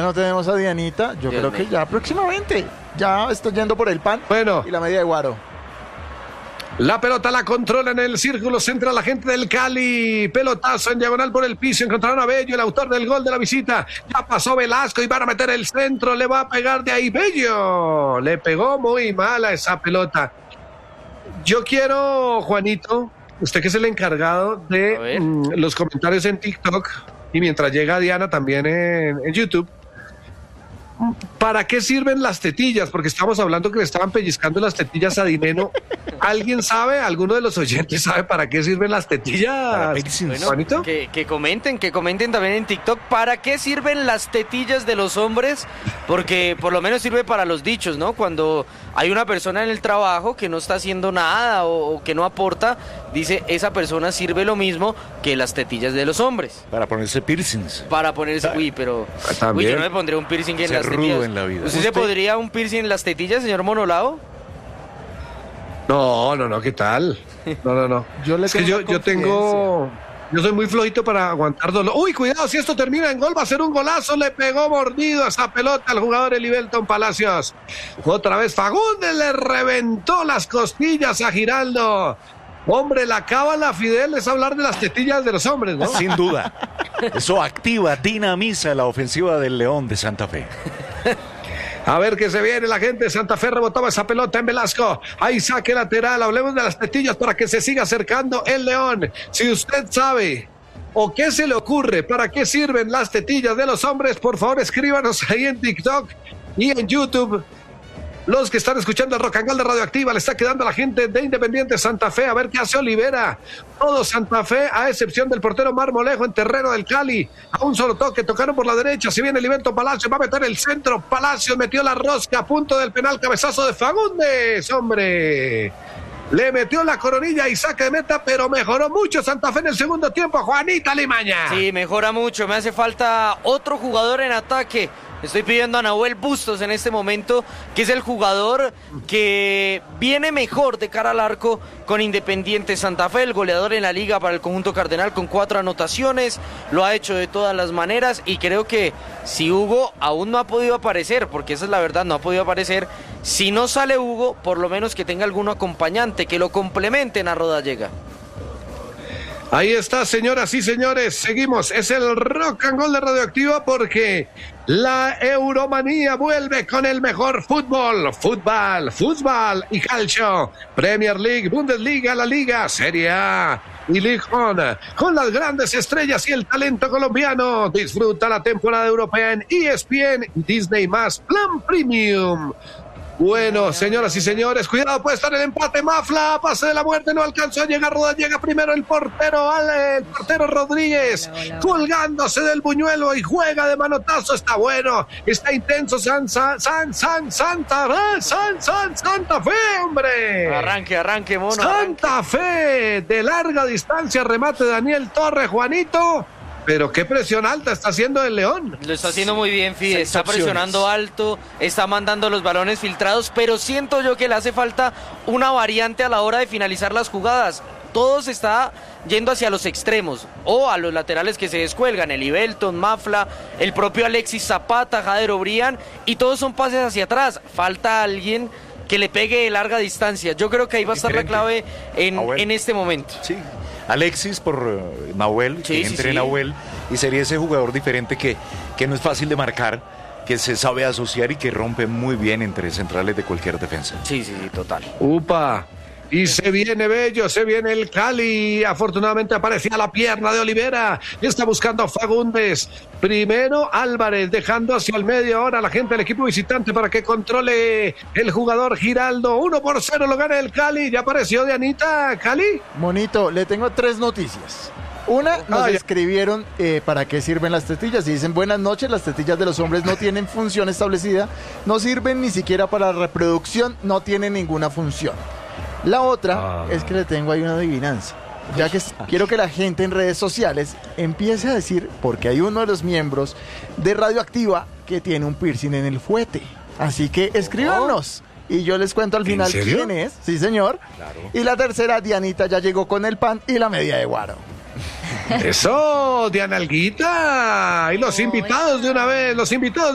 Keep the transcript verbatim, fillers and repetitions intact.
no tenemos a Dianita, yo Dios creo mío. que ya próximamente, ya estoy yendo por el pan Bueno. y la media de Guaro. La pelota la controla en el círculo central la gente del Cali. Pelotazo en diagonal por el piso. Encontraron a Bello, el autor del gol de la visita. Ya pasó Velasco y van a meter el centro. Le va a pegar de ahí Bello. Le pegó muy mal a esa pelota. Yo quiero, Juanito, usted que es el encargado A de ver. mm, los comentarios en TikTok y mientras llega Diana también en, en YouTube. ¿Para qué sirven las tetillas? Porque estamos hablando que le estaban pellizcando las tetillas a Dineno. ¿Alguien sabe? ¿Alguno de los oyentes sabe para qué sirven las tetillas? Bueno, Juanito. que, que comenten, que comenten también en TikTok para qué sirven las tetillas de los hombres, porque por lo menos sirve para los dichos, ¿no? Cuando hay una persona en el trabajo que no está haciendo nada o, o que no aporta, dice, esa persona sirve lo mismo que las tetillas de los hombres. Para ponerse piercings. Para ponerse, uy, pero uy, También. yo no me pondría un piercing en Ser las rudo tetillas. en la vida. ¿Usted, se podría un piercing en las tetillas, señor Monolao? No, no, no, ¿qué tal? No, no, no. Yo le Es que tengo yo, una yo tengo... Yo soy muy flojito para aguantar dolor. Uy, cuidado, si esto termina en gol, va a ser un golazo. Le pegó mordido a esa pelota al jugador Elivelton Palacios. Otra vez Fagundes le reventó las costillas a Giraldo. Hombre, la cábala, Fidel, es hablar de las tetillas de los hombres, ¿no? Sin duda. Eso activa, dinamiza la ofensiva del León de Santa Fe. A ver qué se viene, la gente de Santa Fe rebotaba esa pelota en Velasco. Ahí saque lateral, hablemos de las tetillas para que se siga acercando el León. Si usted sabe o qué se le ocurre, para qué sirven las tetillas de los hombres, por favor escríbanos ahí en TikTok y en YouTube. Los que están escuchando el Rock and Roll de Radioactiva, le está quedando a la gente de Independiente Santa Fe. A ver qué hace Olivera. Todo Santa Fe, a excepción del portero Marmolejo en terreno del Cali. A un solo toque, tocaron por la derecha. Si viene Elivelton Palacios, va a meter el centro. Palacios metió la rosca a punto del penal. Cabezazo de Fagundes, hombre. Le metió la coronilla y saca de meta, pero mejoró mucho Santa Fe en el segundo tiempo. Juanita Limaña. Sí, mejora mucho. Me hace falta otro jugador en ataque. Estoy pidiendo a Nahuel Bustos en este momento, que es el jugador que viene mejor de cara al arco con Independiente Santa Fe, el goleador en la liga para el conjunto cardenal con cuatro anotaciones, lo ha hecho de todas las maneras y creo que si Hugo aún no ha podido aparecer, porque esa es la verdad, no ha podido aparecer, si no sale Hugo, por lo menos que tenga algún acompañante, que lo complementen a Rodallega. Ahí está, señoras y señores, seguimos, es el Rock and Roll de Radioactiva porque la Euromanía vuelve con el mejor fútbol, fútbol, fútbol y calcio, Premier League, Bundesliga, la Liga, Serie A y Ligue uno, con las grandes estrellas y el talento colombiano. Disfruta la temporada europea en E S P N y Disney más Plan Premium. Bueno, señoras y señores, cuidado, puede estar el empate. Mafla, pase de la muerte, no alcanzó a llegar. Roda, llega primero el portero, Ale, el portero Rodríguez, Hola, hola. colgándose del buñuelo y juega de manotazo. Está bueno, está intenso. San, San, San, San, Santa, Fe, San, San, Santa Fe, hombre. Arranque, arranque, mono. Santa Fe, de larga distancia, remate Daniel Torres, Juanito. Pero qué presión alta está haciendo el León. Lo está haciendo muy bien, Fide, Seis está opciones. presionando alto, está mandando los balones filtrados, pero siento yo que le hace falta una variante a la hora de finalizar las jugadas. Todo se está yendo hacia los extremos o a los laterales que se descuelgan, el Elivelton, Mafla, el propio Alexis Zapata, Jader Obrián, y todos son pases hacia atrás. Falta alguien que le pegue de larga distancia. Yo creo que ahí va a estar la Diferente. clave en, Ah, bueno. en este momento. Sí. Alexis por uh, Nahuel, Sí, que sí, entre sí. Nahuel, y sería ese jugador diferente que, que no es fácil de marcar, que se sabe asociar y que rompe muy bien entre centrales de cualquier defensa. Sí, sí, sí, total. Upa. Y se viene Bello, se viene el Cali. Afortunadamente aparecía la pierna de Olivera. Está buscando a Fagundes. Primero Álvarez, dejando hacia el medio ahora la gente del equipo visitante para que controle el jugador Giraldo. Uno por cero lo gana el Cali. Ya apareció Dianita. ¿Cali? Monito, le tengo tres noticias. Una, nos Ah, ya. escribieron eh, para qué sirven las tetillas y dicen buenas noches, las tetillas de los hombres no tienen función establecida, no sirven ni siquiera para reproducción, no tienen ninguna función. La otra Ah. es que le tengo ahí una adivinanza. Ya que s- quiero que la gente en redes sociales empiece a decir, porque hay uno de los miembros de Radioactiva que tiene un piercing en el fuete. Así que escríbanos. Y yo les cuento al ¿En final serio? quién es. Sí, señor. Claro. Y la tercera, Dianita ya llegó con el pan y la media de guaro. Eso, Diana Alguita. Y los invitados de una vez, los invitados